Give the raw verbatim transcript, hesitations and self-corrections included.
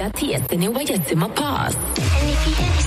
got tears and it was just in my past. And if you